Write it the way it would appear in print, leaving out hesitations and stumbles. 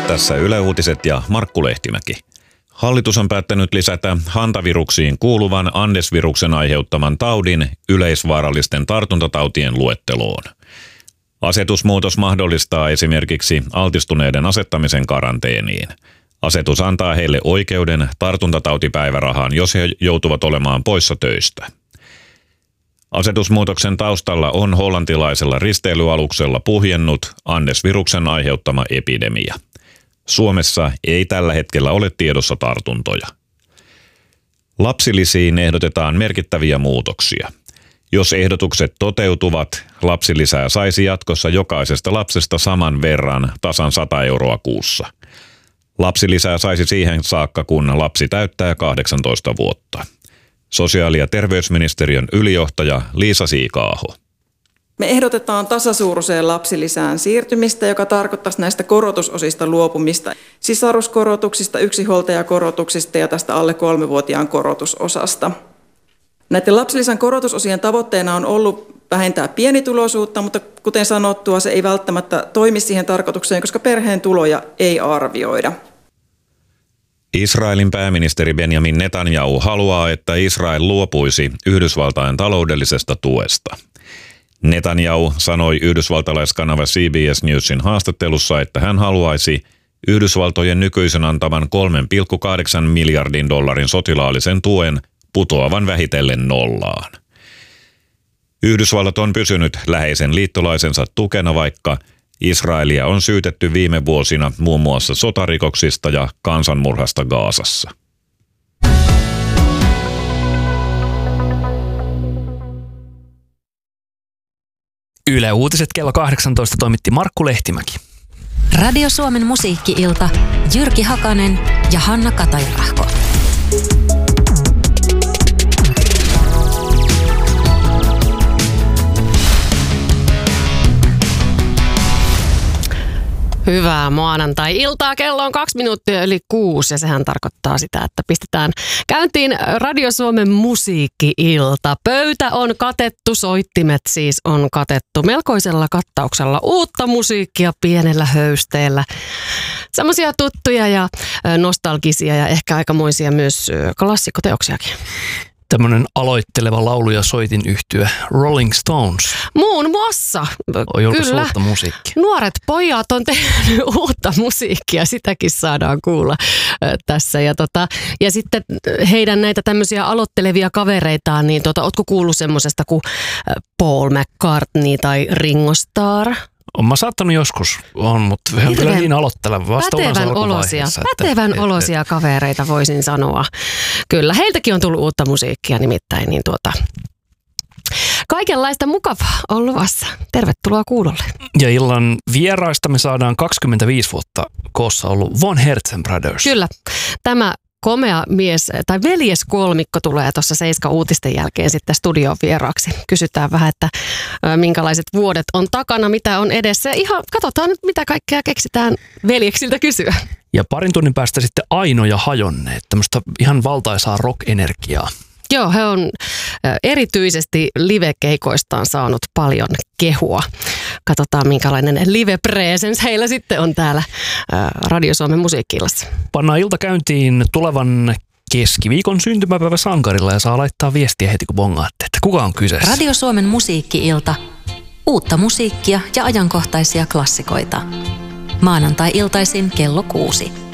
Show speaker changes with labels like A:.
A: Tässä Yle Uutiset ja Markku Lehtimäki. Hallitus on päättänyt lisätä hantaviruksiin kuuluvan Andes-viruksen aiheuttaman taudin yleisvaarallisten tartuntatautien luetteloon. Asetusmuutos mahdollistaa esimerkiksi altistuneiden asettamisen karanteeniin. Asetus antaa heille oikeuden tartuntatautipäivärahaan, jos he joutuvat olemaan poissa töistä. Asetusmuutoksen taustalla on hollantilaisella risteilyaluksella puhjennut Andes-viruksen aiheuttama epidemia. Suomessa ei tällä hetkellä ole tiedossa tartuntoja. Lapsilisiin ehdotetaan merkittäviä muutoksia. Jos ehdotukset toteutuvat, lapsilisää saisi jatkossa jokaisesta lapsesta saman verran, tasan 100 euroa kuussa. Lapsilisää saisi siihen saakka, kun lapsi täyttää 18 vuotta. Sosiaali- ja terveysministeriön ylijohtaja Liisa Siika-aho.
B: Me ehdotetaan tasasuuruiseen lapsilisään siirtymistä, joka tarkoittaisi näistä korotusosista luopumista, sisaruskorotuksista, yksinhuoltajakorotuksista ja tästä alle 3-vuotiaan korotusosasta. Näiden lapsilisän korotusosien tavoitteena on ollut vähentää pienituloisuutta, mutta kuten sanottua, se ei välttämättä toimi siihen tarkoitukseen, koska perheen tuloja ei arvioida.
A: Israelin pääministeri Benjamin Netanyahu haluaa, että Israel luopuisi Yhdysvaltain taloudellisesta tuesta. Netanyahu sanoi yhdysvaltalaiskanava CBS Newsin haastattelussa, että hän haluaisi Yhdysvaltojen nykyisen antaman $3,8 miljardin sotilaallisen tuen putoavan vähitellen nollaan. Yhdysvallat on pysynyt läheisen liittolaisensa tukena, vaikka Israelia on syytetty viime vuosina muun muassa sotarikoksista ja kansanmurhasta Gazassa.
C: Yle Uutiset kello 18 toimitti Markku Lehtimäki.
D: Radio Suomen musiikki-ilta, Jyrki Hakanen ja Hanna Katajärahko.
E: Hyvää maanantai-iltaa. Kello on 6:02 ja sehän tarkoittaa sitä, että pistetään käyntiin Radio Suomen musiikki-ilta. Pöytä on katettu, soittimet siis on katettu melkoisella kattauksella. Uutta musiikkia pienellä höysteellä. Semmoisia tuttuja ja nostalgisia ja ehkä aikamoisia myös klassikkoteoksiakin.
C: Tämmöinen aloitteleva laulu- ja soitinyhtye Rolling Stones.
E: Muun muassa.
C: Kyllä. Uutta musiikkia.
E: Nuoret pojat on tehnyt uutta musiikkia, sitäkin saadaan kuulla tässä. Ja sitten heidän näitä tämmöisiä aloittelevia kavereitaan, niin ootko kuullut semmosesta kuin Paul McCartney tai Ringo Starr?
C: Olen mä saattanut joskus, mutta hän kyllä niin aloitteleva. Vasta
E: pätevän olosia kavereita voisin sanoa. Kyllä, heiltäkin on tullut uutta musiikkia nimittäin. Niin kaikenlaista mukavaa on luvassa. Tervetuloa kuulolle.
C: Ja illan vieraista me saadaan 25 vuotta koossa ollut Von Herzen Brothers.
E: Kyllä, tämä komea mies tai veljeskolmikko tulee tuossa 7 uutisten jälkeen sitten studion vieraaksi. Kysytään vähän, että minkälaiset vuodet on takana, mitä on edessä. Ihan katsotaan nyt, mitä kaikkea keksitään veljeksiltä kysyä.
C: Ja parin tunnin päästä sitten Aino ja Hajonneet, tämmöistä ihan valtaisaa rock-energiaa.
E: Joo, he on erityisesti live-keikoistaan saanut paljon kehua. Katsotaan, minkälainen live-presence heillä sitten on täällä Radio Suomen musiikki-illassa.
C: Pannaan ilta käyntiin tulevan keskiviikon syntymäpäivä sankarilla ja saa laittaa viestiä heti, kun bongaatte, että kuka on kyseessä.
D: Radio Suomen musiikki-ilta. Uutta musiikkia ja ajankohtaisia klassikoita. Maanantai-iltaisin kello 6.